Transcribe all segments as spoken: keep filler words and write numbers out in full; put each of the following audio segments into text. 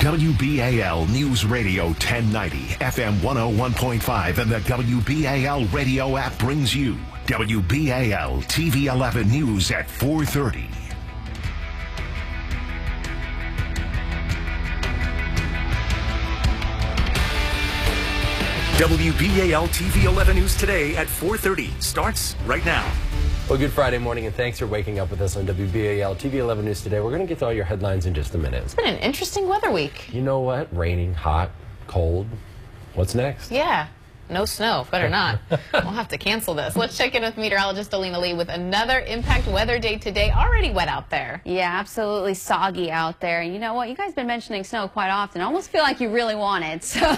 W B A L News Radio ten ninety, F M one oh one point five, and the W B A L radio app brings you W B A L T V eleven News at four thirty. W B A L T V eleven News today at four thirty starts right now. Well, good Friday morning, and thanks for waking up with us on W B A L T V eleven News today. We're going to get to all your headlines in just a minute. It's been an interesting weather week. You know what? Raining, hot, cold. What's next? Yeah. No snow. Better not. We'll have to cancel this. Let's check in with meteorologist Alina Lee with another Impact Weather Day today. Already wet out there. Yeah, absolutely soggy out there. And you know what? You guys have been mentioning snow quite often. I almost feel like you really want it. So,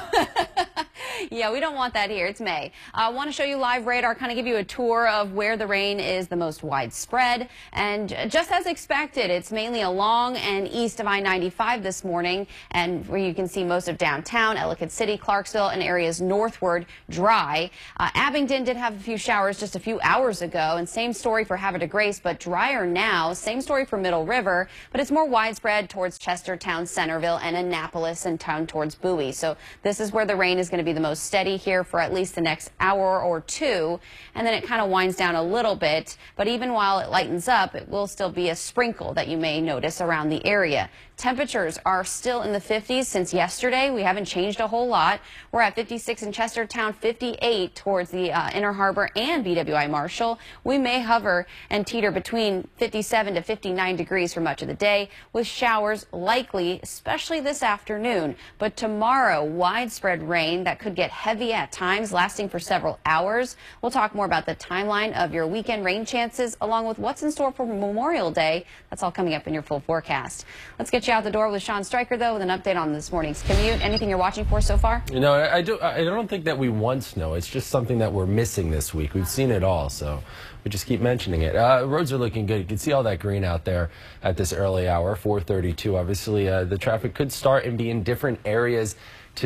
yeah, we don't want that here. It's May. I want to show you live radar, kind of give you a tour of where the rain is the most widespread. And just as expected, it's mainly along and east of I ninety-five this morning, and where you can see most of downtown, Ellicott City, Clarksville, and areas northward dry. Uh, Abingdon did have a few showers just a few hours ago, and same story for Havre de Grace, but drier now. Same story for Middle River, but it's more widespread towards Chestertown, Centerville, and Annapolis, and town towards Bowie. So this is where the rain is going to be the most steady here for at least the next hour or two, and then it kind of winds down a little bit. But even while it lightens up, it will still be a sprinkle that you may notice around the area. Temperatures are still in the fifties since yesterday. We haven't changed a whole lot. We're at fifty-six in Chestertown, fifty-eight towards the uh, Inner Harbor and B W I Marshall. We may hover and teeter between fifty-seven to fifty-nine degrees for much of the day, with showers likely, especially this afternoon. But tomorrow, widespread rain that could get heavy at times, lasting for several hours. We'll talk more about the timeline of your weekend rain chances, along with what's in store for Memorial Day. That's all coming up in your full forecast. Let's get you out the door with Sean Stryker, though, with an update on this morning's commute. Anything you're watching for so far? You know, I, I, do, I don't think that we want snow. It's just something that we're missing this week. We've seen it all, so we just keep mentioning it. Uh, roads are looking good. You can see all that green out there at this early hour, four thirty-two. Obviously, uh, the traffic could start and be in different areas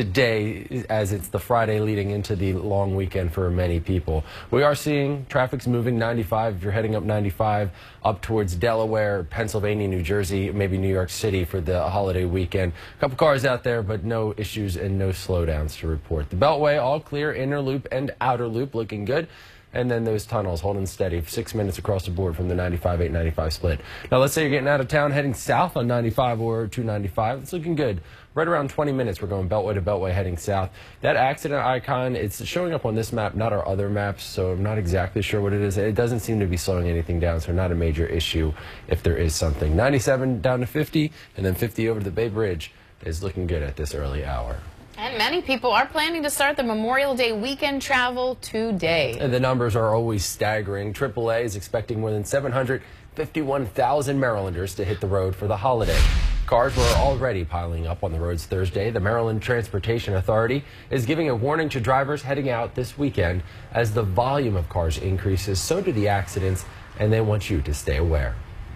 today, as it's the Friday leading into the long weekend for many people. We are seeing traffic's moving ninety-five. If you're heading up ninety-five up towards Delaware, Pennsylvania, New Jersey, maybe New York City for the holiday weekend. A couple cars out there, but no issues and no slowdowns to report. The Beltway all clear, inner loop and outer loop looking good. And then those tunnels holding steady for six minutes across the board from the ninety-five eight ninety-five split. Now, let's say you're getting out of town heading south on ninety-five or two ninety-five. It's looking good. Right around twenty minutes, we're going Beltway to Beltway heading south. That accident icon, it's showing up on this map, not our other maps, so I'm not exactly sure what it is. It doesn't seem to be slowing anything down, so not a major issue if there is something. ninety-seven down to fifty, and then fifty over to the Bay Bridge is looking good at this early hour. And many people are planning to start the Memorial Day weekend travel today. And the numbers are always staggering. triple A is expecting more than seven hundred fifty-one thousand Marylanders to hit the road for the holiday. Cars were already piling up on the roads Thursday. The Maryland Transportation Authority is giving a warning to drivers heading out this weekend. As the volume of cars increases, so do the accidents, and they want you to stay aware.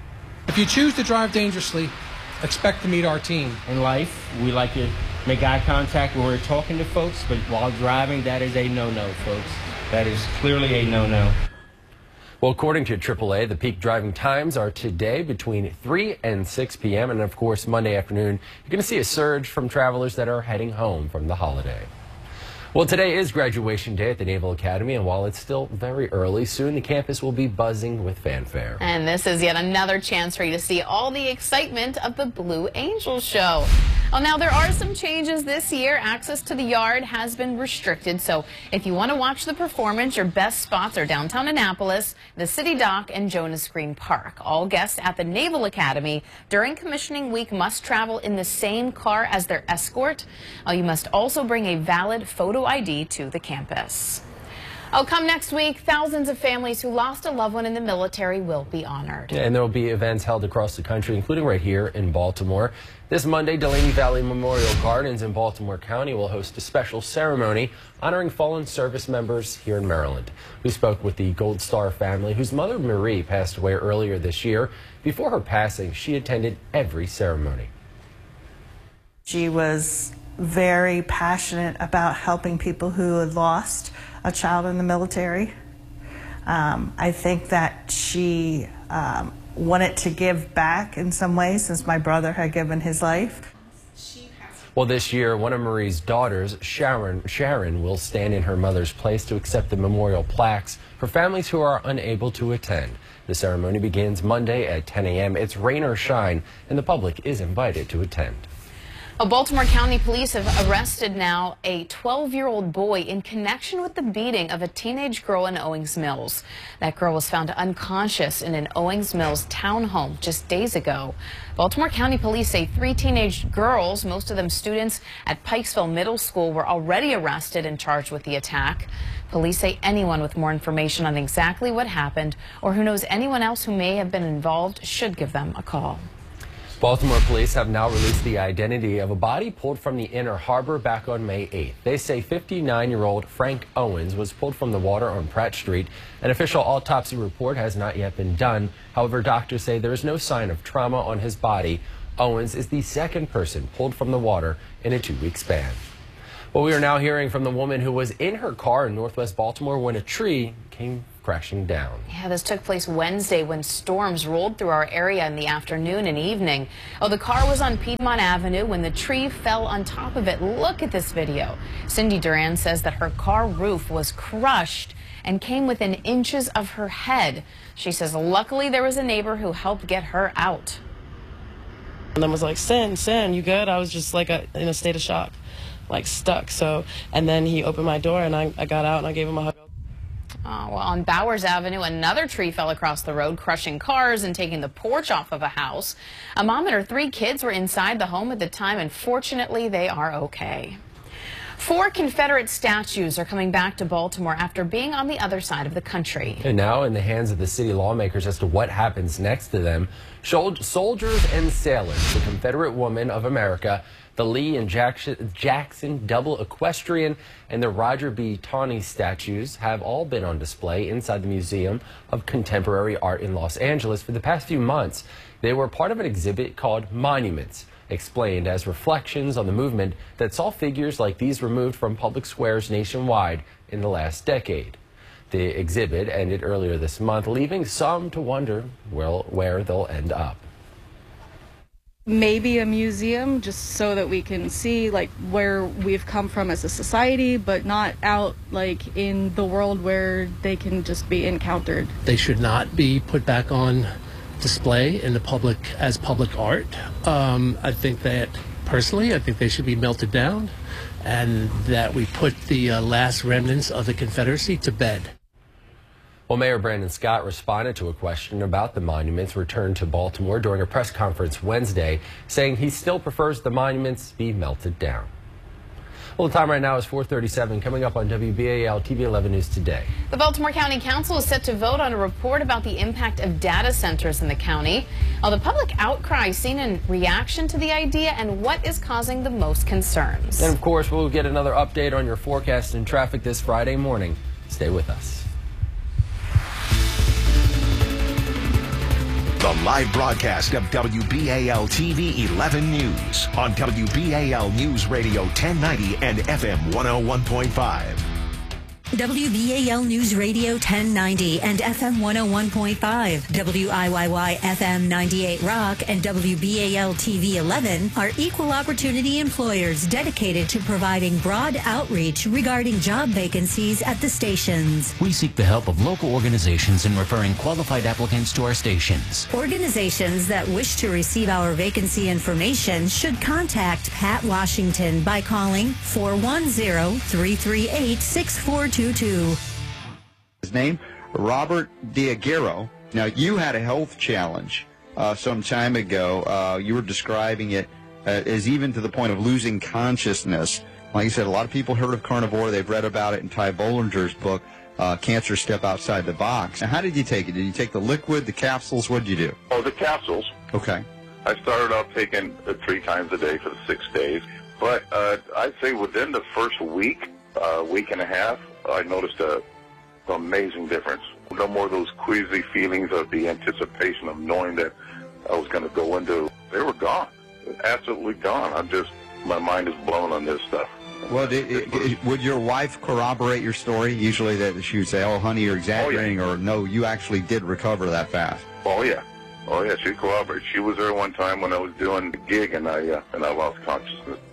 If you choose to drive dangerously, expect to meet our team. In life, we like to make eye contact when we're talking to folks, but while driving, that is a no-no, folks. That is clearly a no-no. Well, according to triple A, the peak driving times are today between three and six p m And, of course, Monday afternoon, you're going to see a surge from travelers that are heading home from the holiday. Well, today is graduation day at the Naval Academy, and while it's still very early, soon the campus will be buzzing with fanfare. And this is yet another chance for you to see all the excitement of the Blue Angels show. Well, now there are some changes this year. Access to the yard has been restricted, so if you want to watch the performance, your best spots are downtown Annapolis, the City Dock, and Jonas Green Park. All guests at the Naval Academy during commissioning week must travel in the same car as their escort. Uh, you must also bring a valid photo I D to the campus. Oh, come next week, thousands of families who lost a loved one in the military will be honored. Yeah, and there will be events held across the country, including right here in Baltimore. This Monday, Delaney Valley Memorial Gardens in Baltimore County will host a special ceremony honoring fallen service members here in Maryland. We spoke with the Gold Star family, whose mother, Marie, passed away earlier this year. Before her passing, she attended every ceremony. She was very passionate about helping people who had lost a child in the military. Um, I think that she um, wanted to give back in some ways, since my brother had given his life. Well, this year, one of Marie's daughters, Sharon, Sharon, will stand in her mother's place to accept the memorial plaques for families who are unable to attend. The ceremony begins Monday at ten A M It's rain or shine, and the public is invited to attend. Well, Baltimore County Police have arrested now a twelve-year-old boy in connection with the beating of a teenage girl in Owings Mills. That girl was found unconscious in an Owings Mills townhome just days ago. Baltimore County Police say three teenage girls, most of them students at Pikesville Middle School, were already arrested and charged with the attack. Police say anyone with more information on exactly what happened or who knows anyone else who may have been involved should give them a call. Baltimore police have now released the identity of a body pulled from the Inner Harbor back on May eighth. They say fifty-nine-year-old Frank Owens was pulled from the water on Pratt Street. An official autopsy report has not yet been done. However, doctors say there is no sign of trauma on his body. Owens is the second person pulled from the water in a two-week span. Well, we are now hearing from the woman who was in her car in Northwest Baltimore when a tree came crashing down. Yeah, this took place Wednesday when storms rolled through our area in the afternoon and evening. Oh, the car was on Piedmont Avenue when the tree fell on top of it. Look at this video. Cindy Duran says that her car roof was crushed and came within inches of her head. She says luckily there was a neighbor who helped get her out. And then was like, Sin, Sin, you good? I was just like a, in a state of shock, like stuck. So, and then he opened my door and I, I got out and I gave him a hug. Oh, well, on Bowers Avenue, another tree fell across the road, crushing cars and taking the porch off of a house. A mom and her three kids were inside the home at the time, and fortunately, they are okay. Four Confederate statues are coming back to Baltimore after being on the other side of the country. And now in the hands of the city lawmakers as to what happens next to them. Soldiers and sailors, the Confederate Woman of America, the Lee and Jackson Double Equestrian, and the Roger B. Taney statues have all been on display inside the Museum of Contemporary Art in Los Angeles for the past few months. They were part of an exhibit called Monuments, explained as reflections on the movement that saw figures like these removed from public squares nationwide in the last decade. The exhibit ended earlier this month, leaving some to wonder well, where they'll end up. Maybe a museum, just so that we can see like where we've come from as a society, but not out like in the world where they can just be encountered. They should not be put back on display in the public as public art. Um, I think that personally, I think they should be melted down, and that we put the uh, last remnants of the Confederacy to bed. Well, Mayor Brandon Scott responded to a question about the monuments returned to Baltimore during a press conference Wednesday, saying he still prefers the monuments be melted down. Well, the time right now is four thirty-seven. Coming up on W B A L T V eleven News Today. The Baltimore County Council is set to vote on a report about the impact of data centers in the county. All the public outcry seen in reaction to the idea and what is causing the most concerns. And of course, we'll get another update on your forecast and traffic this Friday morning. Stay with us. The live broadcast of W B A L T V eleven News on W B A L News Radio ten ninety and F M one oh one point five. W B A L News Radio ten ninety and F M one oh one point five, W I Y Y F M ninety-eight Rock, and W B A L T V eleven are equal opportunity employers dedicated to providing broad outreach regarding job vacancies at the stations. We seek the help of local organizations in referring qualified applicants to our stations. Organizations that wish to receive our vacancy information should contact Pat Washington by calling four one zero, three three eight, six four two two. His name, Robert Diaghiero. Now, you had a health challenge uh, some time ago. Uh, you were describing it uh, as even to the point of losing consciousness. Like I said, a lot of people heard of carnivore. They've read about it in Ty Bollinger's book, uh, Cancer Step Outside the Box. Now, how did you take it? Did you take the liquid, the capsules? What did you do? Oh, the capsules. Okay. I started out taking it three times a day for the six days. But uh, I'd say within the first week, uh, week and a half, I noticed a, an amazing difference. No more of those queasy feelings of the anticipation of knowing that I was going to go into. They were gone. Absolutely gone. I'm just, my mind is blown on this stuff. Well, did, it, it, would your wife corroborate your story? Usually that she would say, oh, honey, you're exaggerating, oh, yeah. Or no, you actually did recover that fast. Oh, yeah. Oh, yeah, she corroborated. She was there one time when I was doing the gig, and I, uh, and I lost consciousness.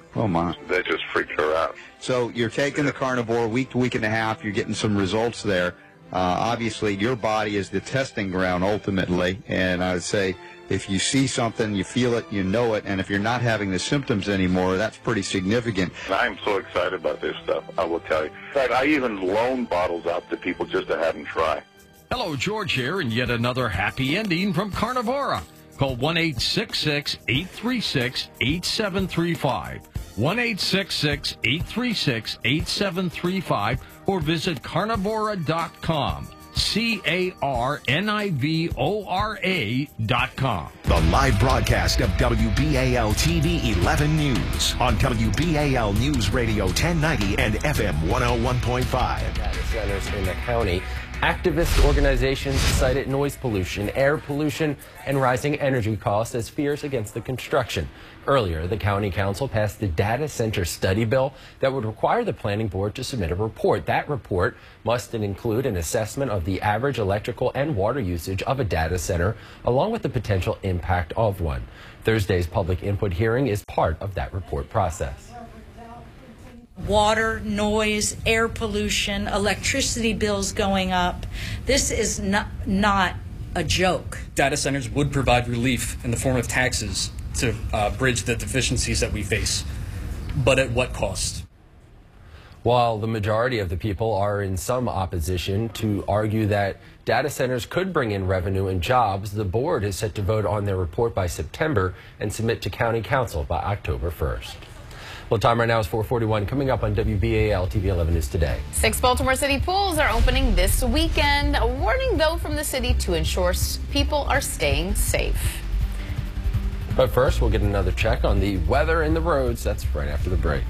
Oh, my. That just freaked her out. So you're taking the carnivore week to week and a half. You're getting some results there. Uh, obviously, your body is the testing ground ultimately. And I would say if you see something, you feel it, you know it, and if you're not having the symptoms anymore, that's pretty significant. I'm so excited about this stuff, I will tell you. In fact, I even loan bottles out to people just to have them try. Hello, George here, and yet another happy ending from Carnivora. Call one eight six six, eight three six, eight seven three five. one eight six six, eight three six, eight seven three five or visit carnivora dot com. C A R N I V O R A dot com. The live broadcast of W B A L T V eleven News on W B A L News Radio ten ninety and F M one oh one point five. Data centers in the county. Activist organizations cited noise pollution, air pollution, and rising energy costs as fears against the construction. Earlier, the county council passed the data center study bill that would require the planning board to submit a report. That report must include an assessment of the average electrical and water usage of a data center, along with the potential impact of one. Thursday's public input hearing is part of that report process. Water, noise, air pollution, electricity bills going up. This is not, not a joke. Data centers would provide relief in the form of taxes to uh, bridge the deficiencies that we face, but at what cost? While the majority of the people are in some opposition to argue that data centers could bring in revenue and jobs, the board is set to vote on their report by September and submit to county council by October first. Well, time right now is four forty-one. Coming up on W B A L T V eleven News Today. Six Baltimore City pools are opening this weekend. A warning, though, from the city to ensure people are staying safe. But first, we'll get another check on the weather and the roads. That's right after the break.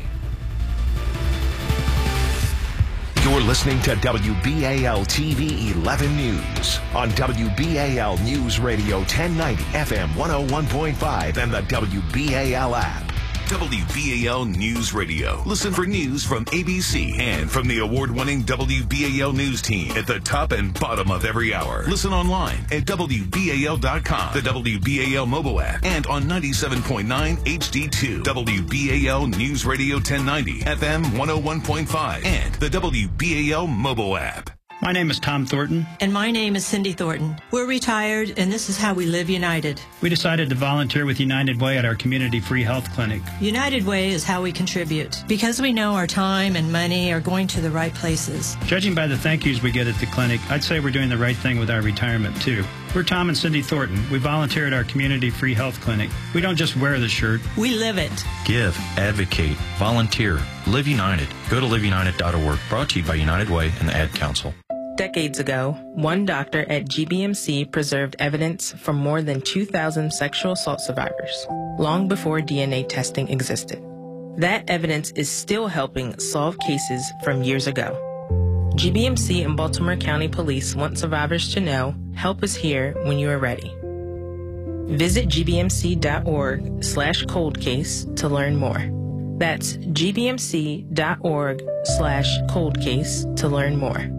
You're listening to W B A L T V eleven News on W B A L News Radio ten ninety F M one oh one point five and the W B A L app. W B A L News Radio. Listen for news from A B C and from the award-winning W B A L News team at the top and bottom of every hour. Listen online at W B A L dot com, the W B A L mobile app, and on ninety-seven point nine H D two. W B A L News Radio ten ninety, F M one oh one point five, and the W B A L mobile app. My name is Tom Thornton. And my name is Cindy Thornton. We're retired, and this is how we live united. We decided to volunteer with United Way at our community free health clinic. United Way is how we contribute, because we know our time and money are going to the right places. Judging by the thank yous we get at the clinic, I'd say we're doing the right thing with our retirement, too. We're Tom and Cindy Thornton. We volunteer at our community free health clinic. We don't just wear the shirt. We live it. Give, advocate, volunteer, live united. Go to live united dot org. Brought to you by United Way and the Ad Council. Decades ago, one doctor at G B M C preserved evidence from more than two thousand sexual assault survivors, long before D N A testing existed. That evidence is still helping solve cases from years ago. G B M C and Baltimore County Police want survivors to know, help is here when you are ready. Visit G B M C dot org slash cold case to learn more. That's G B M C dot org slash cold case to learn more.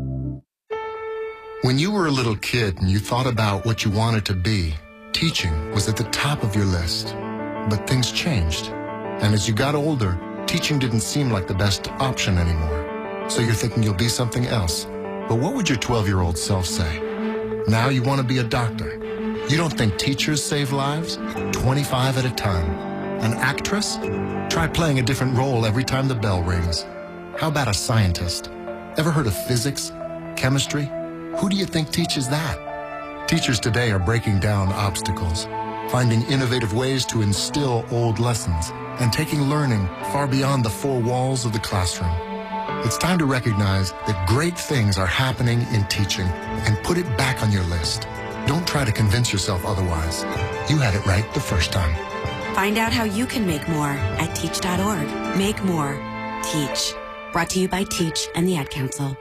When you were a little kid and you thought about what you wanted to be, teaching was at the top of your list. But things changed. And as you got older, teaching didn't seem like the best option anymore. So you're thinking you'll be something else. But what would your twelve-year-old self say? Now you want to be a doctor. You don't think teachers save lives? twenty-five at a time. An actress? Try playing a different role every time the bell rings. How about a scientist? Ever heard of physics? Chemistry? Who do you think teaches that? Teachers today are breaking down obstacles, finding innovative ways to instill old lessons, and taking learning far beyond the four walls of the classroom. It's time to recognize that great things are happening in teaching and put it back on your list. Don't try to convince yourself otherwise. You had it right the first time. Find out how you can make more at teach dot org. Make more. Teach. Brought to you by Teach and the Ad Council.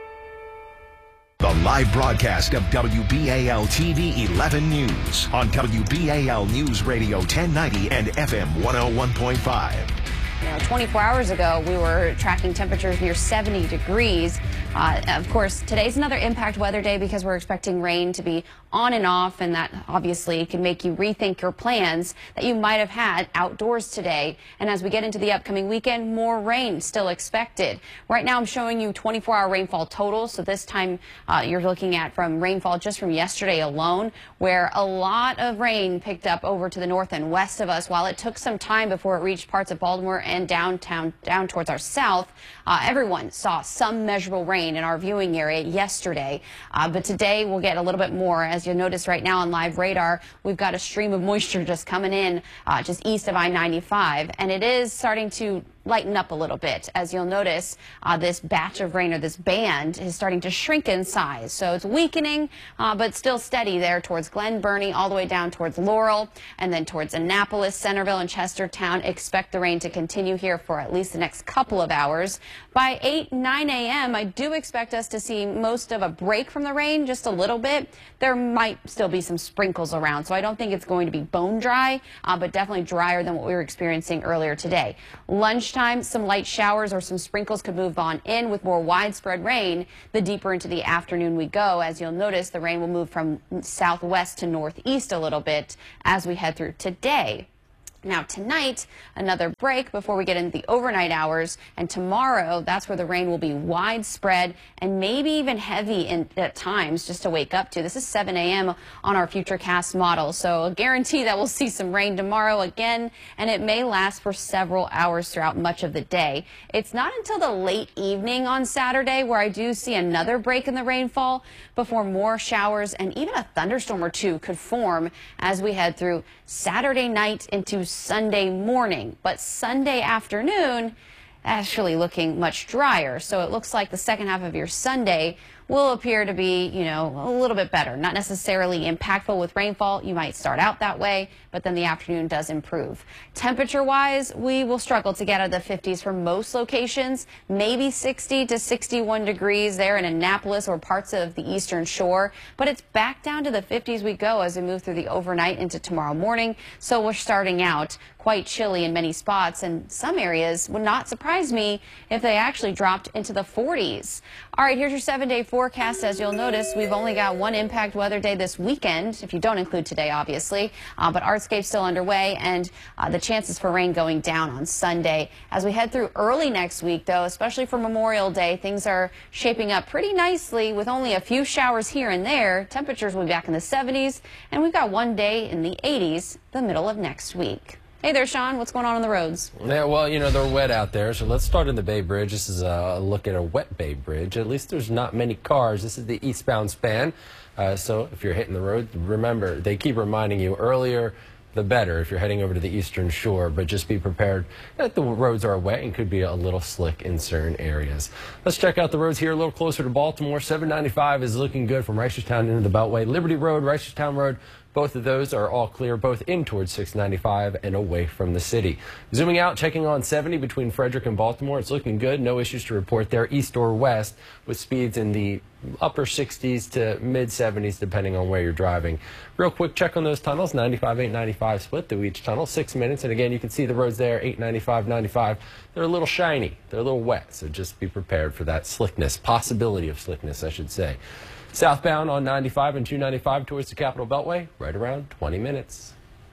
The live broadcast of W B A L T V eleven News on W B A L News Radio ten ninety and F M one oh one point five. You know, twenty-four hours ago, we were tracking temperatures near seventy degrees. Uh, of course, today's another impact weather day because we're expecting rain to be on and off, and that obviously can make you rethink your plans that you might have had outdoors today. And as we get into the upcoming weekend, more rain still expected. Right now I'm showing you twenty-four hour rainfall totals. So this time uh, you're looking at from rainfall just from yesterday alone, where a lot of rain picked up over to the north and west of us. While it took some time before it reached parts of Baltimore and downtown down towards our south, uh, everyone saw some measurable rain in our viewing area yesterday. Uh, but today we'll get a little bit more. As you'll notice right now on live radar, we've got a stream of moisture just coming in uh, just east of I ninety-five, and it is starting to lighten up a little bit. As you'll notice, uh, this batch of rain, or this band, is starting to shrink in size. So it's weakening, uh, but still steady there towards Glen Burnie, all the way down towards Laurel, and then towards Annapolis, Centerville, and Chestertown. Expect the rain to continue here for at least the next couple of hours. By eight, nine a m, I do expect us to see most of a break from the rain, just a little bit. There might still be some sprinkles around, so I don't think it's going to be bone dry, uh, but definitely drier than what we were experiencing earlier today. Lunchtime, some light showers or some sprinkles could move on in, with more widespread rain the deeper into the afternoon we go. As you'll notice, the rain will move from southwest to northeast a little bit as we head through today. Now tonight, another break before we get into the overnight hours, and tomorrow, that's where the rain will be widespread and maybe even heavy in, at times just to wake up to. This is seven a m on our Futurecast model, so a guarantee that we'll see some rain tomorrow again, and it may last for several hours throughout much of the day. It's not until the late evening on Saturday where I do see another break in the rainfall before more showers and even a thunderstorm or two could form as we head through Saturday night into Sunday morning. But Sunday afternoon, actually looking much drier. So it looks like the second half of your Sunday will appear to be, you know, a little bit better. Not necessarily impactful with rainfall. You might start out that way, but then the afternoon does improve. Temperature-wise, we will struggle to get out of the fifties for most locations. Maybe sixty to sixty-one degrees there in Annapolis or parts of the Eastern Shore. But it's back down to the fifties we go as we move through the overnight into tomorrow morning. So we're starting out quite chilly in many spots, and some areas would not surprise me if they actually dropped into the forties. All right, here's your seven-day forecast. As you'll notice, we've only got one impact weather day this weekend, if you don't include today, obviously. Uh, but Artscape's still underway, and uh, the chances for rain going down on Sunday. As we head through early next week, though, especially for Memorial Day, things are shaping up pretty nicely with only a few showers here and there. Temperatures will be back in the seventies, and we've got one day in the eighties the middle of next week. Hey there, Sean. What's going on on the roads? Yeah, well, you know, they're wet out there, so let's start in the Bay Bridge. This is a look at a wet Bay Bridge. At least there's not many cars. This is the eastbound span. Uh, so if you're hitting the road, remember, they keep reminding you earlier the better if you're heading over to the Eastern Shore, but just be prepared that the roads are wet and could be a little slick in certain areas. Let's check out the roads here a little closer to Baltimore. seven ninety-five is looking good from Reisterstown into the Beltway. Liberty Road, Reisterstown Road, both of those are all clear, both in towards six ninety-five and away from the city. Zooming out, checking on seventy between Frederick and Baltimore. It's looking good. No issues to report there, east or west, with speeds in the upper sixties to mid seventies, depending on where you're driving. Real quick check on those tunnels. ninety-five, eight ninety-five split through each tunnel, six minutes. And again, you can see the roads there, eight ninety-five, ninety-five. They're a little shiny. They're a little wet, so just be prepared for that slickness, possibility of slickness, I should say. Southbound on ninety-five and two ninety-five towards the Capitol Beltway, right around twenty minutes.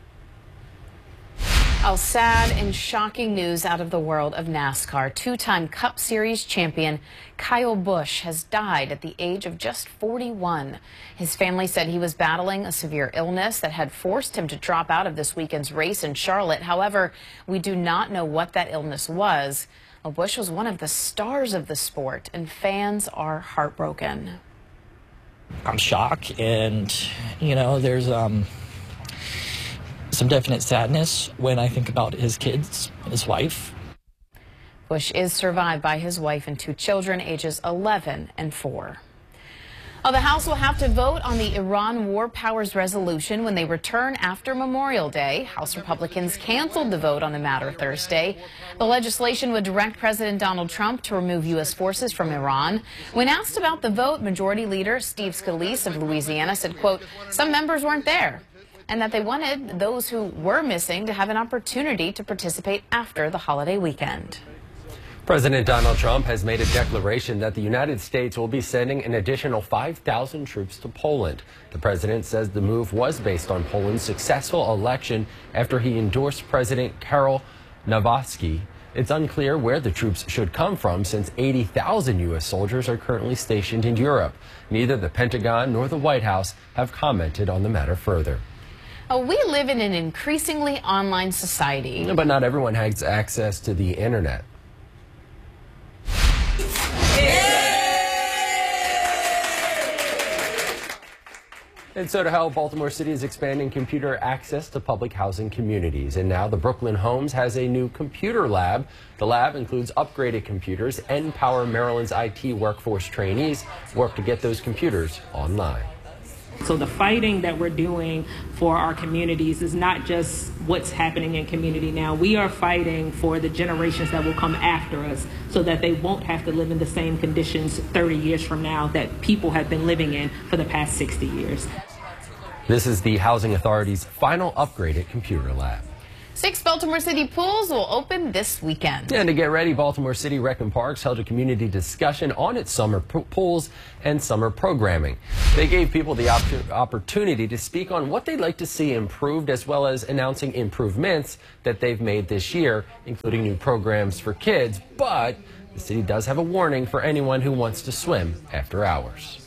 Oh, sad and shocking news out of the world of NASCAR. Two-time Cup Series champion Kyle Busch has died at the age of just forty-one. His family said he was battling a severe illness that had forced him to drop out of this weekend's race in Charlotte. However, we do not know what that illness was. Well, Busch was one of the stars of the sport, and fans are heartbroken. I'm shocked, and, you know, there's um, some definite sadness when I think about his kids, his wife. Busch is survived by his wife and two children, ages eleven and four. Well, the House will have to vote on the Iran War Powers Resolution when they return after Memorial Day. House Republicans canceled the vote on the matter Thursday. The legislation would direct President Donald Trump to remove U S forces from Iran. When asked about the vote, Majority Leader Steve Scalise of Louisiana said, quote, some members weren't there, and that they wanted those who were missing to have an opportunity to participate after the holiday weekend. President Donald Trump has made a declaration that the United States will be sending an additional five thousand troops to Poland. The president says the move was based on Poland's successful election after he endorsed President Karol Nawacki. It's unclear where the troops should come from since eighty thousand U S soldiers are currently stationed in Europe. Neither the Pentagon nor the White House have commented on the matter further. Oh, we live in an increasingly online society. But not everyone has access to the internet. And so to help, Baltimore City is expanding computer access to public housing communities. And now the Brooklyn Homes has a new computer lab. The lab includes upgraded computers and Empower Maryland's I T workforce trainees work to get those computers online. So the fighting that we're doing for our communities is not just what's happening in community now. We are fighting for the generations that will come after us so that they won't have to live in the same conditions thirty years from now that people have been living in for the past sixty years. This is the Housing Authority's final upgraded computer lab. Six Baltimore City pools will open this weekend. And to get ready, Baltimore City Rec and Parks held a community discussion on its summer pools and summer programming. They gave people the op opportunity to speak on what they'd like to see improved, as well as announcing improvements that they've made this year, including new programs for kids. But the city does have a warning for anyone who wants to swim after hours.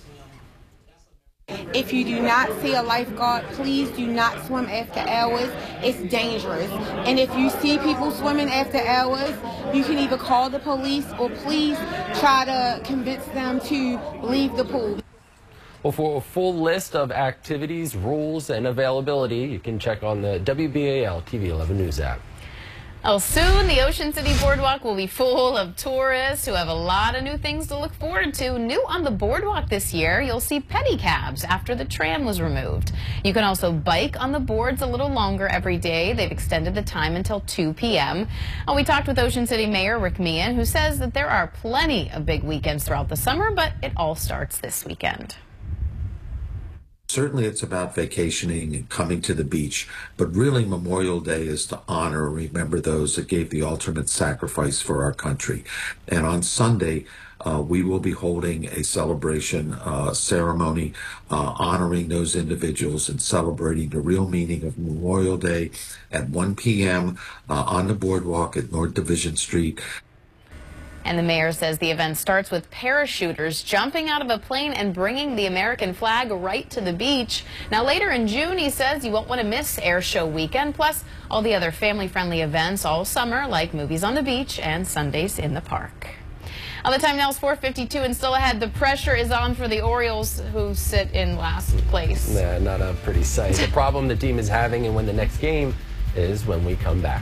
If you do not see a lifeguard, please do not swim after hours. It's dangerous. And if you see people swimming after hours, you can either call the police or please try to convince them to leave the pool. Well, for a full list of activities, rules, and availability, you can check on the W B A L T V eleven News app. Oh, soon the Ocean City Boardwalk will be full of tourists who have a lot of new things to look forward to. New on the boardwalk this year, you'll see pedicabs after the tram was removed. You can also bike on the boards a little longer every day. They've extended the time until two p m Oh, we talked with Ocean City Mayor Rick Meehan, who says that there are plenty of big weekends throughout the summer, but it all starts this weekend. Certainly it's about vacationing and coming to the beach, but really Memorial Day is to honor and remember those that gave the ultimate sacrifice for our country. And on Sunday, uh, we will be holding a celebration uh, ceremony uh, honoring those individuals and celebrating the real meaning of Memorial Day at one p m uh, on the boardwalk at North Division Street. And the mayor says the event starts with parachuters jumping out of a plane and bringing the American flag right to the beach. Now, later in June, he says you won't want to miss Air Show weekend, plus all the other family-friendly events all summer, like movies on the beach and Sundays in the park. All the time now is four fifty-two, and still ahead, the pressure is on for the Orioles, who sit in last place. Nah, not a pretty sight. The problem the team is having and when the next game is when we come back.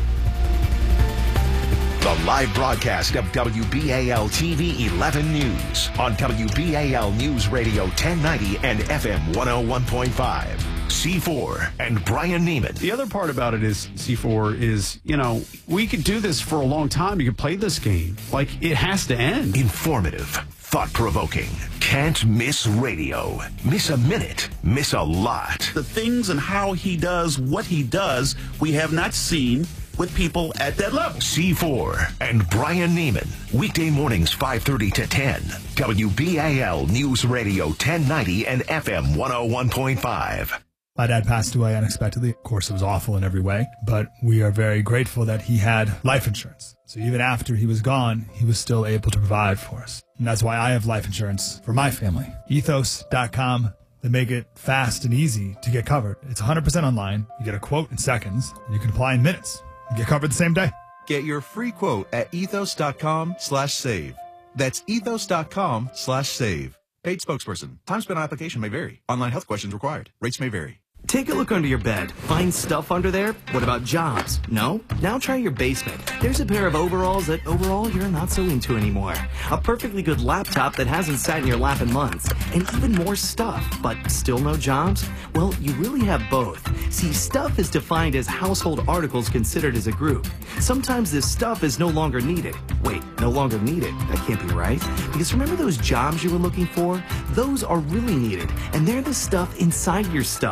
The live broadcast of W B A L T V eleven News on W B A L News Radio ten ninety and F M one oh one point five. C four and Brian Neiman. The other part about it is, C four, is, you know, we could do this for a long time. You could play this game. Like, it has to end. Informative, thought-provoking, can't miss radio. Miss a minute, miss a lot. The things and how he does what he does, we have not seen with people at that level. C four and Brian Neiman. Weekday mornings five thirty to ten. W B A L News Radio ten ninety and F M one oh one point five. My dad passed away unexpectedly. Of course, it was awful in every way, but we are very grateful that he had life insurance. So even after he was gone, he was still able to provide for us. And that's why I have life insurance for my family. ethos dot com. They make it fast and easy to get covered. It's one hundred percent online. You get a quote in seconds, and you can apply in minutes. You get covered the same day. Get your free quote at ethos dot com slash save. That's ethos dot com slash save. Paid spokesperson. Time spent on application may vary. Online health questions required. Rates may vary. Take a look under your bed. Find stuff under there? What about jobs? No? Now try your basement. There's a pair of overalls that overall you're not so into anymore. A perfectly good laptop that hasn't sat in your lap in months. And even more stuff, but still no jobs? Well, you really have both. See, stuff is defined as household articles considered as a group. Sometimes this stuff is no longer needed. Wait, no longer needed? That can't be right. Because remember those jobs you were looking for? Those are really needed, and they're the stuff inside your stuff.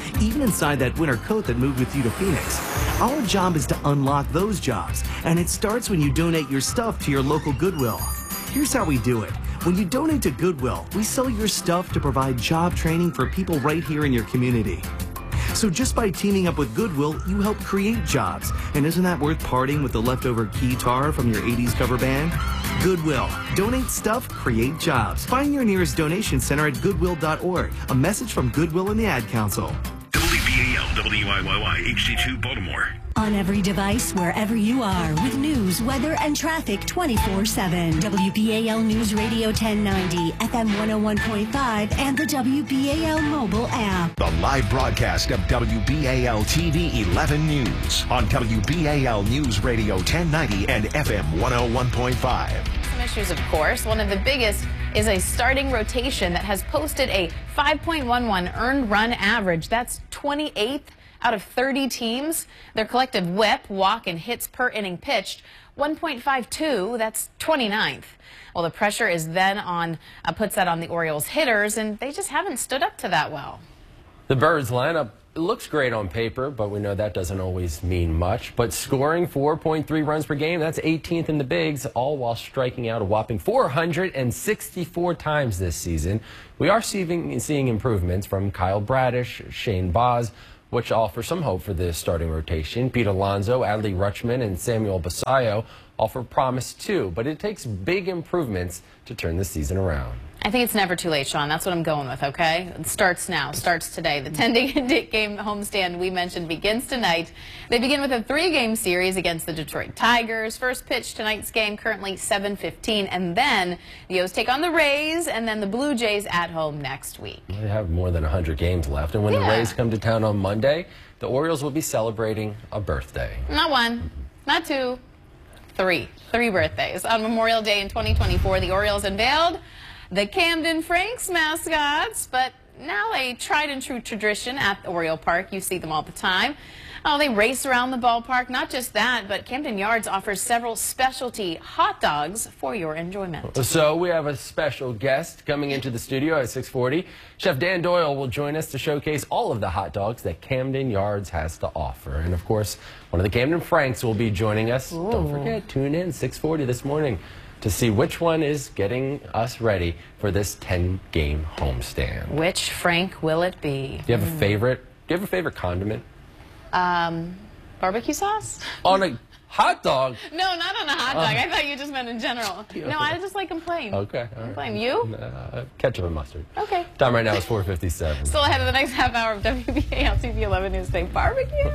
even inside that winter coat that moved with you to Phoenix. Our job is to unlock those jobs, and it starts when you donate your stuff to your local Goodwill. Here's how we do it. When you donate to Goodwill, we sell your stuff to provide job training for people right here in your community. So just by teaming up with Goodwill, you help create jobs. And isn't that worth parting with the leftover guitar from your eighties cover band? Goodwill. Donate stuff, create jobs. Find your nearest donation center at goodwill dot org. A message from Goodwill and the Ad Council. W B A L, W I Y Y, H D two, Baltimore. On every device, wherever you are, with news, weather, and traffic twenty-four seven. W B A L News Radio ten ninety, F M one oh one point five, and the W B A L mobile app. The live broadcast of W B A L T V eleven News on W B A L News Radio ten ninety and F M one oh one point five. Some issues, of course. One of the biggest is a starting rotation that has posted a five point one one earned run average. That's twenty-eighth out of thirty teams. Their collective whip, walk, and hits per inning pitched, one point five two. That's twenty-ninth. Well, the pressure is then on, uh, puts that on the Orioles hitters, and they just haven't stood up to that well. The Birds lineup looks great on paper, but we know that doesn't always mean much. But scoring four point three runs per game, that's eighteenth in the bigs, all while striking out a whopping four hundred sixty-four times this season. We are seeing, seeing improvements from Kyle Bradish, Shane Baz, which offer some hope for the starting rotation. Pete Alonso, Adley Rutschman, and Samuel Basayo offer promise too, but it takes big improvements to turn the season around. I think it's never too late, Sean. That's what I'm going with, okay? It starts now, starts today. The ten-game homestand we mentioned begins tonight. They begin with a three-game series against the Detroit Tigers. First pitch tonight's game currently seven fifteen, and then the O's take on the Rays, and then the Blue Jays at home next week. They have more than one hundred games left, and when Yeah. the Rays come to town on Monday, the Orioles will be celebrating a birthday. Not one, not two, three. Three birthdays. On Memorial Day in twenty twenty-four, the Orioles unveiled the Camden Franks mascots, but now a tried and true tradition at Oriole Park. You see them all the time. Oh, they race around the ballpark. Not just that, but Camden Yards offers several specialty hot dogs for your enjoyment. So we have a special guest coming into the studio at six forty. Chef Dan Doyle will join us to showcase all of the hot dogs that Camden Yards has to offer. And of course, one of the Camden Franks will be joining us. Ooh. Don't forget, tune in six forty this morning to see which one is getting us ready for this ten-game homestand. Which Frank will it be? Do you have a favorite? Do you have a favorite condiment? Um, barbecue sauce? On a hot dog? No, not on a hot dog. Oh. I thought you just meant in general. No, I just like them plain. Okay. All right. Plain. You? Uh, ketchup and mustard. Okay. Time right now is four fifty-seven. Still ahead of the next half hour of W B A L T V eleven News Day. Barbecue?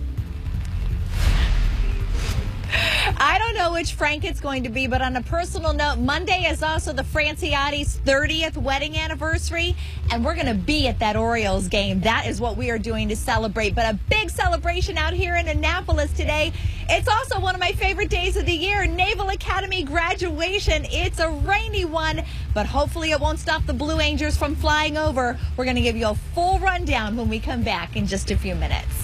I don't know which Frank it's going to be, but on a personal note, Monday is also the Franciati's thirtieth wedding anniversary, and we're going to be at that Orioles game. That is what we are doing to celebrate, but a big celebration out here in Annapolis today. It's also one of my favorite days of the year, Naval Academy graduation. It's a rainy one, but hopefully it won't stop the Blue Angels from flying over. We're going to give you a full rundown when we come back in just a few minutes.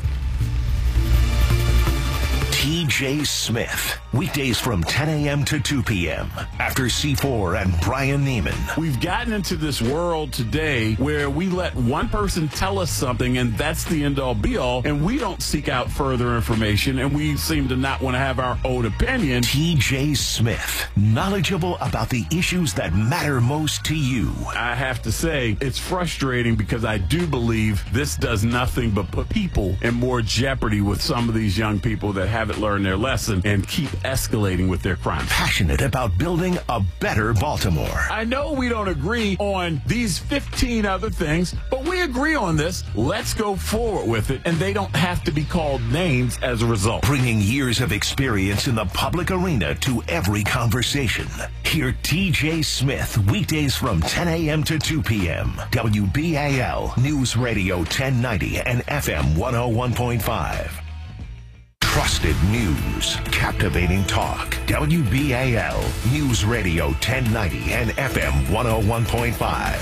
T J Smith, weekdays from ten a m to two p m after C four and Brian Neiman. We've gotten into this world today where we let one person tell us something and that's the end-all be-all, and we don't seek out further information, and we seem to not want to have our own opinion. T J Smith, knowledgeable about the issues that matter most to you. I have to say, it's frustrating because I do believe this does nothing but put people in more jeopardy with some of these young people that haven't learned their lesson and keep escalating with their crimes. Passionate about building a better Baltimore. I know we don't agree on these fifteen other things, but we agree on this. Let's go forward with it, and they don't have to be called names as a result. Bringing years of experience in the public arena to every conversation. Hear T J Smith weekdays from ten a m to two p m W B A L News Radio ten ninety and F M one oh one point five. Trusted news, captivating talk. W B A L News Radio ten ninety and F M one oh one point five.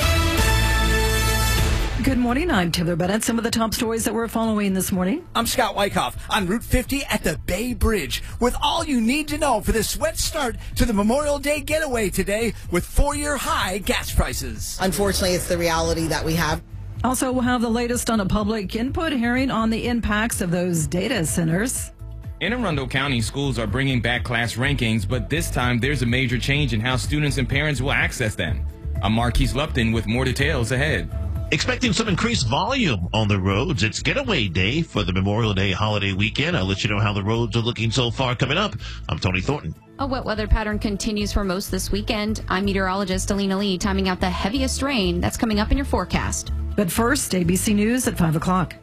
Good morning. I'm Taylor Bennett. Some of the top stories that we're following this morning. I'm Scott Wyckoff on Route fifty at the Bay Bridge with all you need to know for the sweat start to the Memorial Day getaway today with four-year high gas prices. Unfortunately, it's the reality that we have. Also, we'll have the latest on a public input hearing on the impacts of those data centers. Anne Arundel County schools are bringing back class rankings, but this time there's a major change in how students and parents will access them. I'm Marquise Lupton with more details ahead. Expecting some increased volume on the roads. It's getaway day for the Memorial Day holiday weekend. I'll let you know how the roads are looking so far coming up. I'm Tony Thornton. A wet weather pattern continues for most this weekend. I'm meteorologist Alina Lee, timing out the heaviest rain that's coming up in your forecast. But first, A B C News at five o'clock.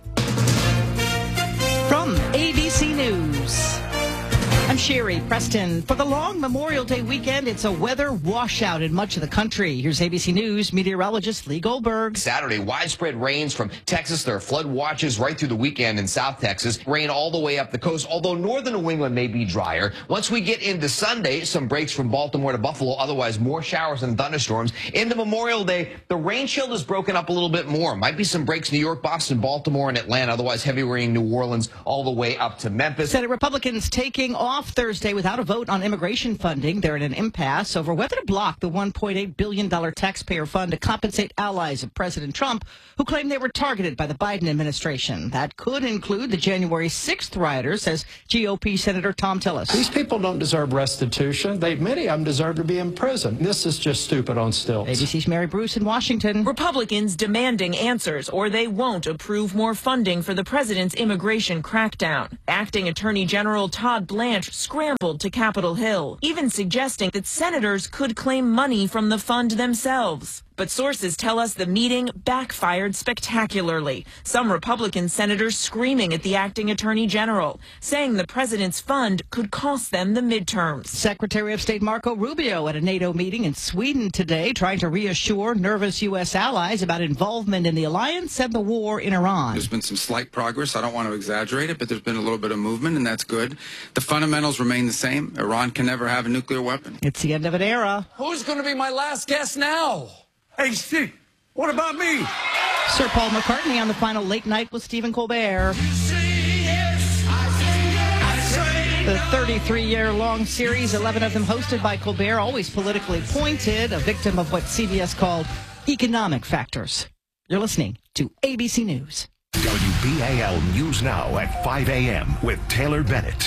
From A B C News, I'm Sherry Preston. For the long Memorial Day weekend, it's a weather washout in much of the country. Here's A B C News meteorologist Lee Goldberg. Saturday, widespread rains from Texas. There are flood watches right through the weekend in South Texas. Rain all the way up the coast, although northern New England may be drier. Once we get into Sunday, some breaks from Baltimore to Buffalo. Otherwise, more showers and thunderstorms. Into Memorial Day, the rain shield is broken up a little bit more. Might be some breaks New York, Boston, Baltimore, and Atlanta. Otherwise, heavy rain New Orleans all the way up to Memphis. Senate Republicans taking off Thursday without a vote on immigration funding. They're in an impasse over whether to block the one point eight billion dollars taxpayer fund to compensate allies of President Trump who claim they were targeted by the Biden administration. That could include the January sixth rioters, says G O P Senator Tom Tillis. These people don't deserve restitution. They, many of them deserve to be in prison. This is just stupid on stilts. A B C's Mary Bruce in Washington. Republicans demanding answers or they won't approve more funding for the president's immigration crackdown. Acting Attorney General Todd Blanche scrambled to Capitol Hill, even suggesting that senators could claim money from the fund themselves. But sources tell us the meeting backfired spectacularly. Some Republican senators screaming at the acting attorney general, saying the president's fund could cost them the midterms. Secretary of State Marco Rubio at a NATO meeting in Sweden today, trying to reassure nervous U S allies about involvement in the alliance and the war in Iran. There's been some slight progress. I don't want to exaggerate it, but there's been a little bit of movement, and that's good. The fundamentals remain the same. Iran can never have a nuclear weapon. It's the end of an era. Who's going to be my last guest now? Hey, Steve, what about me? Sir Paul McCartney on the final Late Night with Stephen Colbert. The thirty-three-year-long series, eleven of them hosted by Colbert, always politically pointed, a victim of what C B S called economic factors. You're listening to A B C News. W B A L News Now at five a.m. with Taylor Bennett.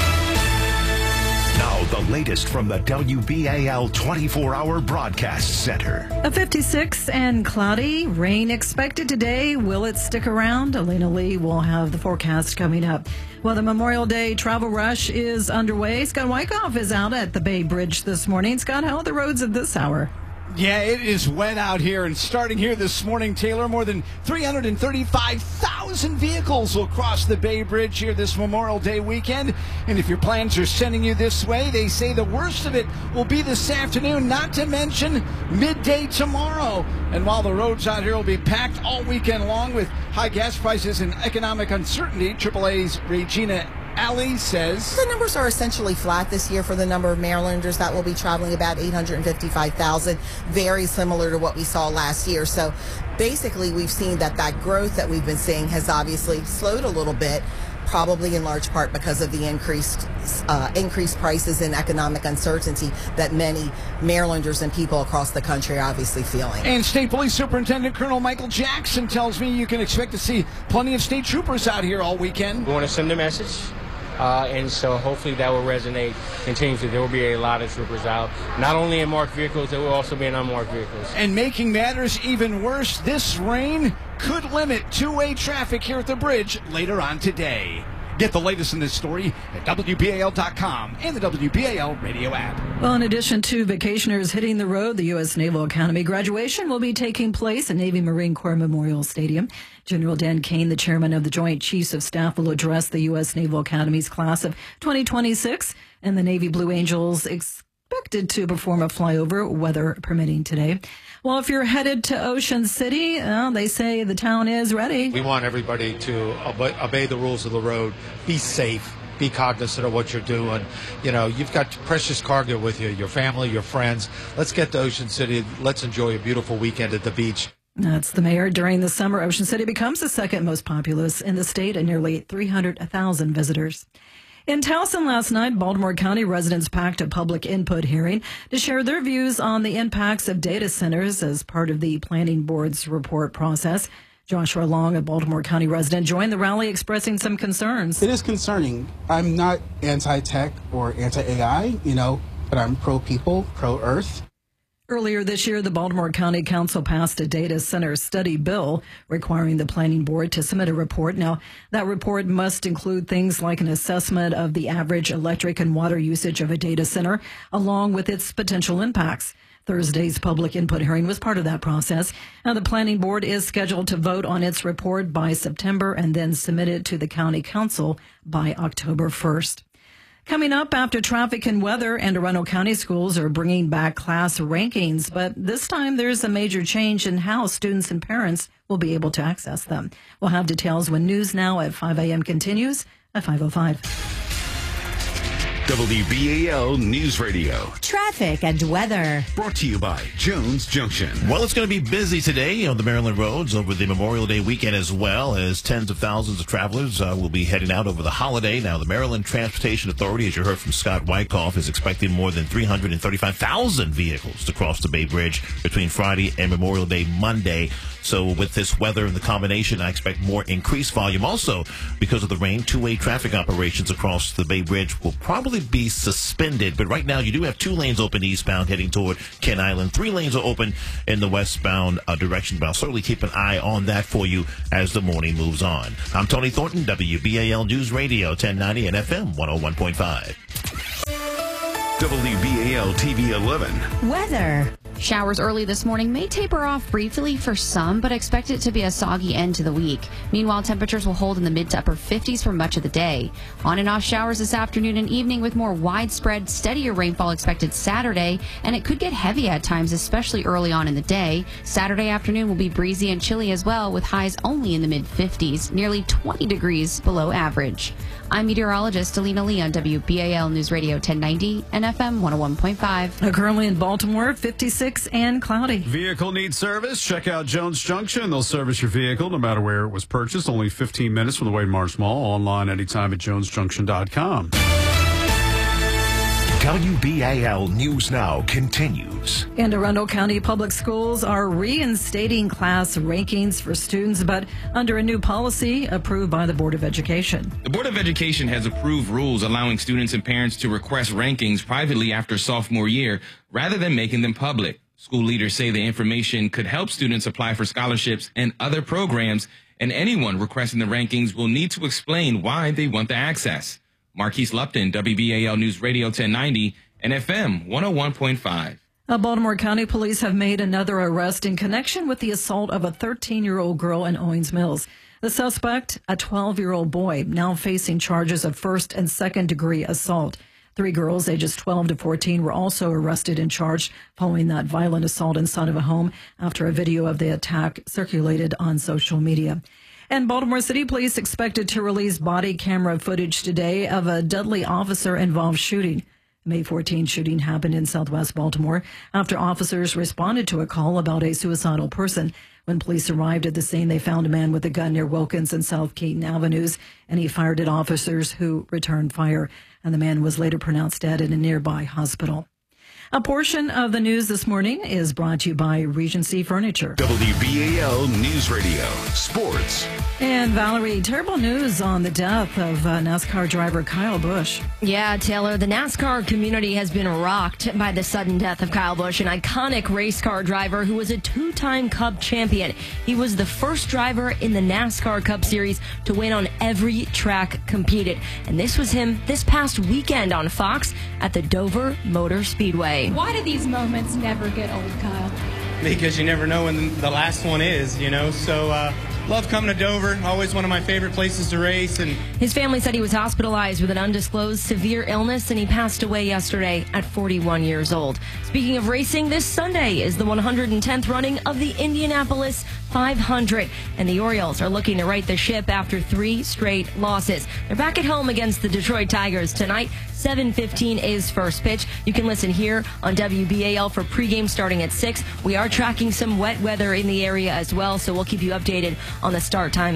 Now, the latest from the W B A L twenty-four hour Broadcast Center. A fifty-six and cloudy. Rain expected today. Will it stick around? Alina Lee will have the forecast coming up. Well, the Memorial Day travel rush is underway. Scott Wyckoff is out at the Bay Bridge this morning. Scott, how are the roads at this hour? Yeah, it is wet out here, and starting here this morning, Taylor, more than three hundred thirty-five thousand vehicles will cross the Bay Bridge here this Memorial Day weekend. And if your plans are sending you this way, they say the worst of it will be this afternoon, not to mention midday tomorrow. And while the roads out here will be packed all weekend long with high gas prices and economic uncertainty, triple A's Regina Ali says the numbers are essentially flat this year for the number of Marylanders that will be traveling, about eight hundred fifty-five thousand, very similar to what we saw last year. So basically we've seen that that growth that we've been seeing has obviously slowed a little bit, probably in large part because of the increased uh, increased prices and economic uncertainty that many Marylanders and people across the country are obviously feeling. And State Police Superintendent Colonel Michael Jackson tells me you can expect to see plenty of state troopers out here all weekend. We want to send a message. Uh, and so hopefully that will resonate continuously. There will be a lot of troopers out, not only in marked vehicles, there will also be in unmarked vehicles. And making matters even worse, this rain could limit two-way traffic here at the bridge later on today. Get the latest in this story at W B A L dot com and the W B A L radio app. Well, in addition to vacationers hitting the road, the U S Naval Academy graduation will be taking place at Navy Marine Corps Memorial Stadium. General Dan Kane, the chairman of the Joint Chiefs of Staff, will address the U S Naval Academy's class of twenty twenty-six, and the Navy Blue Angels expected to perform a flyover, weather permitting, today. Well, if you're headed to Ocean City, well, they say the town is ready. We want everybody to obey, obey the rules of the road, be safe, be cognizant of what you're doing. You know, you've got precious cargo with you, your family, your friends. Let's get to Ocean City. Let's enjoy a beautiful weekend at the beach. That's the mayor. During the summer, Ocean City becomes the second most populous in the state at nearly three hundred thousand visitors. In Towson last night, Baltimore County residents packed a public input hearing to share their views on the impacts of data centers as part of the planning board's report process. Joshua Long, a Baltimore County resident, joined the rally expressing some concerns. It is concerning. I'm not anti-tech or anti-A I, you know, but I'm pro-people, pro-Earth. Earlier this year, the Baltimore County Council passed a data center study bill requiring the planning board to submit a report. Now, that report must include things like an assessment of the average electric and water usage of a data center, along with its potential impacts. Thursday's public input hearing was part of that process. Now, the planning board is scheduled to vote on its report by September and then submit it to the county council by October first. Coming up after traffic and weather, Anne Arundel County schools are bringing back class rankings, but this time there's a major change in how students and parents will be able to access them. We'll have details when News Now at five a.m. continues at five oh five. W B A L News Radio. Traffic and weather. Brought to you by Jones Junction. Well, it's going to be busy today on the Maryland roads over the Memorial Day weekend, as well as tens of thousands of travelers uh, will be heading out over the holiday. Now, the Maryland Transportation Authority, as you heard from Scott Wyckoff, is expecting more than three hundred thirty-five thousand vehicles to cross the Bay Bridge between Friday and Memorial Day Monday. So with this weather and the combination, I expect more increased volume. Also, because of the rain, two-way traffic operations across the Bay Bridge will probably be suspended. But right now, you do have two lanes open eastbound heading toward Kent Island. Three lanes are open in the westbound uh, direction. But I'll certainly keep an eye on that for you as the morning moves on. I'm Tony Thornton, W B A L News Radio, ten ninety and F M one oh one point five. W B A L T V eleven. Weather. Showers early this morning may taper off briefly for some, but expect it to be a soggy end to the week. Meanwhile, temperatures will hold in the mid to upper fifties for much of the day. On and off showers this afternoon and evening with more widespread, steadier rainfall expected Saturday, and it could get heavy at times, especially early on in the day. Saturday afternoon will be breezy and chilly as well, with highs only in the mid fifties, nearly twenty degrees below average. I'm meteorologist Alina Lee on W B A L News Radio ten ninety and F M one oh one point five. Currently in Baltimore, fifty-six and cloudy. Vehicle needs service? Check out Jones Junction. They'll service your vehicle no matter where it was purchased. Only fifteen minutes from the Wade Marsh Mall. Online anytime at jones junction dot com. W B A L News Now continues. And Arundel County Public Schools are reinstating class rankings for students, but under a new policy approved by the Board of Education. The Board of Education has approved rules allowing students and parents to request rankings privately after sophomore year rather than making them public. School leaders say the information could help students apply for scholarships and other programs, and anyone requesting the rankings will need to explain why they want the access. Marquise Lupton, W B A L News Radio ten ninety and F M one oh one point five. Uh, Baltimore County Police have made another arrest in connection with the assault of a thirteen-year-old girl in Owings Mills. The suspect, a twelve-year-old boy, now facing charges of first and second-degree assault. Three girls, ages twelve to fourteen, were also arrested and charged following that violent assault inside of a home after a video of the attack circulated on social media. And Baltimore City Police expected to release body camera footage today of a deadly officer-involved shooting. The May fourteenth shooting happened in southwest Baltimore after officers responded to a call about a suicidal person. When police arrived at the scene, they found a man with a gun near Wilkins and South Keaton Avenues, and he fired at officers who returned fire. And the man was later pronounced dead in a nearby hospital. A portion of the news this morning is brought to you by Regency Furniture. W B A L News Radio Sports. And Valerie, terrible news on the death of uh, NASCAR driver Kyle Busch. Yeah, Taylor, the NASCAR community has been rocked by the sudden death of Kyle Busch, an iconic race car driver who was a two-time Cup champion. He was the first driver in the NASCAR Cup Series to win on every track competed. And this was him this past weekend on Fox at the Dover Motor Speedway. Why do these moments never get old, Kyle? Because you never know when the last one is, you know. So, uh, love coming to Dover. Always one of my favorite places to race. And his family said he was hospitalized with an undisclosed severe illness, and he passed away yesterday at forty-one years old. Speaking of racing, this Sunday is the one hundred tenth running of the Indianapolis five hundred, and the Orioles are looking to right the ship after three straight losses. They're back at home against the Detroit Tigers tonight. seven fifteen is first pitch. You can listen here on W B A L for pregame starting at six. We are tracking some wet weather in the area as well, so we'll keep you updated on the start time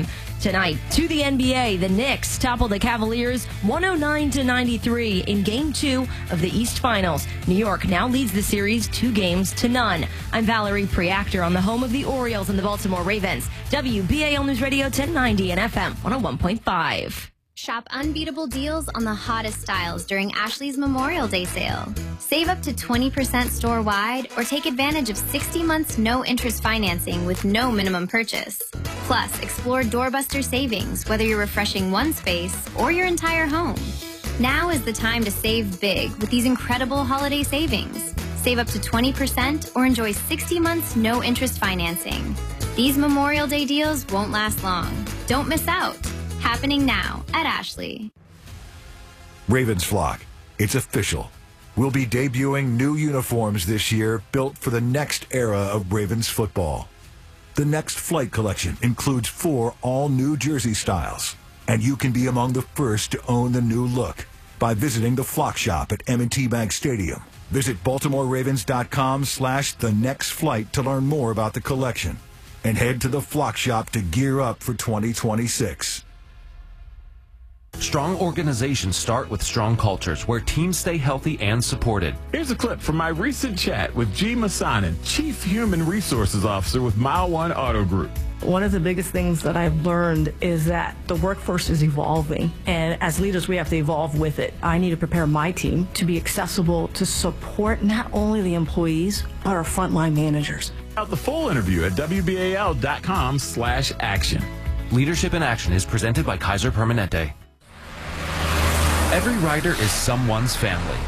Tonight, to the N B A, the Knicks topple the Cavaliers one oh nine to ninety-three in Game two of the East Finals. New York now leads the series two games to none. I'm Valerie Preactor on the home of the Orioles and the Baltimore Ravens. W B A L News Radio ten ninety and F M one oh one point five. Shop unbeatable deals on the hottest styles during Ashley's Memorial Day sale. Save up to twenty percent store-wide or take advantage of sixty months no-interest financing with no minimum purchase. Plus, explore doorbuster savings, whether you're refreshing one space or your entire home. Now is the time to save big with these incredible holiday savings. Save up to twenty percent or enjoy sixty months no-interest financing. These Memorial Day deals won't last long. Don't miss out. Happening now at Ashley. Ravens flock, it's official. We'll be debuting new uniforms this year built for the next era of Ravens football. The Next Flight collection includes four all-new jersey styles, and you can be among the first to own the new look by visiting the Flock Shop at M and T Bank Stadium. Visit BaltimoreRavens.com slash the next flight to learn more about the collection, and head to the Flock Shop to gear up for twenty twenty-six. Strong organizations start with strong cultures where teams stay healthy and supported. Here's a clip from my recent chat with G. Masanin, Chief Human Resources Officer with Mile One Auto Group. One of the biggest things that I've learned is that the workforce is evolving, and as leaders, we have to evolve with it. I need to prepare my team to be accessible to support not only the employees, but our frontline managers. Out the full interview at W B A L dot com slash action. Leadership in Action is presented by Kaiser Permanente. Every rider is someone's family.